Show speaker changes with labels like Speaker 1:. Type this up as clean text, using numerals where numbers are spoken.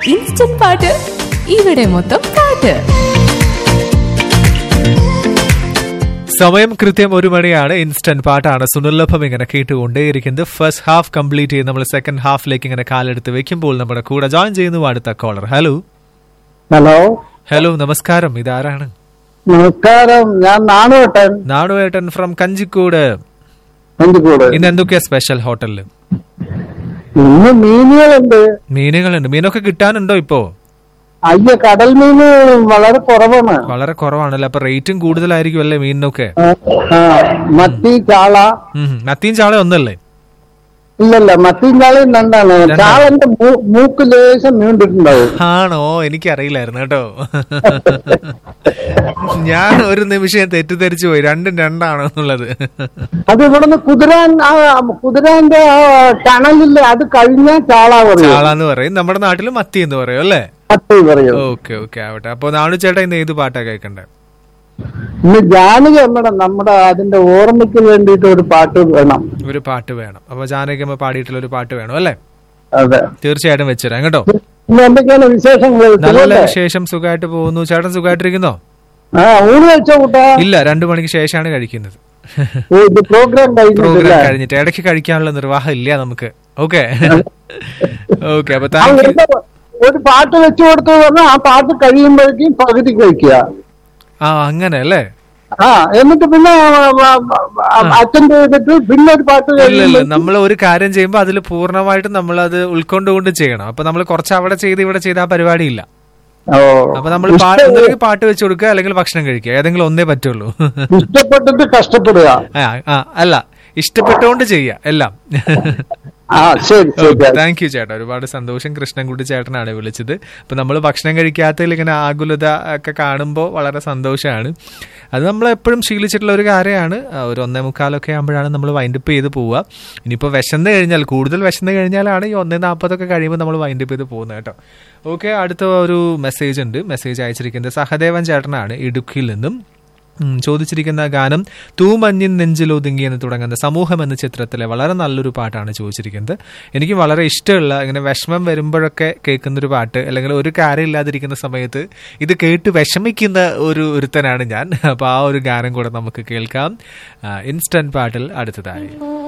Speaker 1: Instant പാട്ട് ഇവിടെ മൊത്തം പാട്ട്.
Speaker 2: സമയം കൃത്യം 1 മണിയാണ്. ഇൻസ്റ്റന്റ് പാട്ടാണ് സുനിലൊപ്പം ഇങ്ങനെ കേട്ടുകൊണ്ടേയിരിക്കുന്നത്. ഫസ്റ്റ് ഹാഫ് കംപ്ലീറ്റ് ചെയ്ത് നമ്മൾ സെക്കൻഡ് ഹാഫിലേക്ക് ഇങ്ങനെ കാലെടുത്ത് വെക്കുമ്പോൾ നമ്മുടെ കൂടെ ജോയിൻ ചെയ്യുന്നു അടുത്ത കോളർ. ഹലോ
Speaker 3: ഹലോ
Speaker 2: ഹലോ നമസ്കാരം, ഇതാരാണ്?
Speaker 3: നമസ്കാരം, ഞാൻ നാണുവേട്ടൻ.
Speaker 2: നാണുവേട്ടൻ ഫ്രം കഞ്ചിക്കോട്. ഇന്ന് എന്തൊക്കെയാ സ്പെഷ്യൽ ഹോട്ടലില്?
Speaker 3: ഇന്ന് മീനുകളുണ്ട്.
Speaker 2: മീനൊക്കെ കിട്ടാനുണ്ടോ ഇപ്പോ?
Speaker 3: അയ്യ, കടൽ മീന് വളരെ കുറവാണ്.
Speaker 2: വളരെ കുറവാണല്ലേ? അപ്പൊ റേറ്റും കൂടുതലായിരിക്കും അല്ലേ മീനിനൊക്കെ?
Speaker 3: മത്തി, ചാള.
Speaker 2: മത്തിയും ചാള ഒന്നല്ലേ?
Speaker 3: ഇല്ലല്ല, മത്തിയും ചാളയും രണ്ടാണ്. ചാളന്റെ മൂക്ക് ലേശം നീണ്ടിട്ടുണ്ടാവും.
Speaker 2: ആണോ? എനിക്കറിയില്ലായിരുന്നു കേട്ടോ. ഞാൻ ഒരു നിമിഷം തെറ്റിദ്ധരിച്ചു പോയി, രണ്ടും രണ്ടാണോ എന്നുള്ളത്.
Speaker 3: അത് ഇവിടുന്ന് കുതിരാന്റെ ടണലില്ലേ, അത് കഴിഞ്ഞാൽ
Speaker 2: ചാളാന്ന് പറയും. നമ്മുടെ നാട്ടില് മത്തി എന്ന് പറയും അല്ലേ? ഓക്കെ ഓക്കെ, ആവട്ടെ. അപ്പൊ നാണു ചേട്ടാ ഇന്ന് ഏത് പാട്ടാ കേൾക്കണ്ടേ?
Speaker 3: ഇന്ന് ജാനകി അമ്മയുടെ നമ്മുടെ അതിന്റെ ഓർമ്മയ്ക്ക് വേണ്ടിയിട്ട് ഒരു പാട്ട് വേണം. അപ്പൊ ജാനകി അമ്മ പാടിയിട്ടുള്ള ഒരു പാട്ട് വേണം അല്ലേ? അതെ,
Speaker 2: തീർച്ചയായിട്ടും വെച്ചുതരാം കേട്ടോ.
Speaker 3: എന്തൊക്കെയാണ് വിശേഷങ്ങൾ?
Speaker 2: നല്ല വിശേഷം, സുഖമായിട്ട് പോകുന്നു. ചേട്ടൻ സുഖമായിട്ടിരിക്കുന്നോ?
Speaker 3: ഊണ് കഴിച്ചോ കൂട്ടാ?
Speaker 2: ഇല്ല, 2 മണിക്ക് ശേഷമാണ് കഴിക്കുന്നത്.
Speaker 3: പ്രോഗ്രാം
Speaker 2: കഴിഞ്ഞിട്ട് ഇടയ്ക്ക് കഴിക്കാനുള്ള നിർവാഹം ഇല്ല നമുക്ക്. ഓക്കെ ഓക്കെ, അപ്പൊ താങ്ക് യു.
Speaker 3: ഒരു പാട്ട് വെച്ചു കൊടുത്തു പറഞ്ഞാൽ ആ പാട്ട് കഴിയുമ്പോഴേക്കും പകുതി കഴിക്കുക.
Speaker 2: അങ്ങനെ അല്ലേ?
Speaker 3: എന്നിട്ട് പിന്നെ അറ്റൻഡ് ചെയ്തിട്ട് പിന്നെ ഒരു പാട്ട്.
Speaker 2: ഇല്ല, നമ്മൾ ഒരു കാര്യം ചെയ്യുമ്പോ അതിൽ പൂർണ്ണമായിട്ടും നമ്മൾ അത് ഉൾക്കൊണ്ടുകൊണ്ട് ചെയ്യണം. അപ്പൊ നമ്മൾ കുറച്ച് അവിടെ ചെയ്ത് ഇവിടെ ചെയ്ത് ആ പരിപാടി ഇല്ല. അപ്പൊ നമ്മൾ പാട്ട് വെച്ചു കൊടുക്കുക, അല്ലെങ്കിൽ ഭക്ഷണം കഴിക്കുക, ഏതെങ്കിലും ഒന്നേ പറ്റുള്ളൂ.
Speaker 3: ഇഷ്ടപ്പെട്ടിട്ട് കഷ്ടപ്പെടുക
Speaker 2: അല്ല, ഇഷ്ടപ്പെട്ടുകൊണ്ട് ചെയ്യുക എല്ലാം. താങ്ക് യു ചേട്ടാ, ഒരുപാട് സന്തോഷം. കൃഷ്ണൻകുട്ടി ചേട്ടനാണ് വിളിച്ചത്. അപ്പൊ നമ്മൾ ഭക്ഷണം കഴിക്കാത്തതിൽ ഇങ്ങനെ ആകുലത ഒക്കെ കാണുമ്പോൾ വളരെ സന്തോഷമാണ്. അത് നമ്മൾ എപ്പോഴും ശീലിച്ചിട്ടുള്ള ഒരു കാര്യമാണ്. ഒരു 1:45 ആകുമ്പോഴാണ് നമ്മൾ വൈൻഡപ്പ് ചെയ്ത് പോവുക. ഇനിയിപ്പോൾ കൂടുതൽ വിശന്ന് കഴിഞ്ഞാലാണ് ഈ 1:40 കഴിയുമ്പോൾ നമ്മൾ വൈൻഡപ്പ് ചെയ്ത് പോകുന്നത് കേട്ടോ. ഓക്കെ, അടുത്ത ഒരു മെസ്സേജ് ഉണ്ട്. മെസ്സേജ് അയച്ചിരിക്കുന്നത് സഹദേവൻ ചേട്ടനാണ് ഇടുക്കിയിൽ നിന്നും. ചോദിച്ചിരിക്കുന്ന ഗാനം തൂമഞ്ഞിൻ നെഞ്ചിലൊതുങ്ങി എന്ന് തുടങ്ങുന്ന സമൂഹം എന്ന ചിത്രത്തിലെ വളരെ നല്ലൊരു പാട്ടാണ് ചോദിച്ചിരിക്കുന്നത്. എനിക്ക് വളരെ ഇഷ്ടമുള്ള, ഇങ്ങനെ വിഷമം വരുമ്പോഴൊക്കെ കേൾക്കുന്നൊരു പാട്ട്, അല്ലെങ്കിൽ ഒരു കാര്യം ഇല്ലാതിരിക്കുന്ന സമയത്ത് ഇത് കേട്ട് വിഷമിക്കുന്ന ഒരുത്തനാണ് ഞാൻ. അപ്പോൾ ആ ഒരു ഗാനം കൂടെ നമുക്ക് കേൾക്കാം ഇൻസ്റ്റന്റ് പാട്ടിൽ അടുത്തതായി.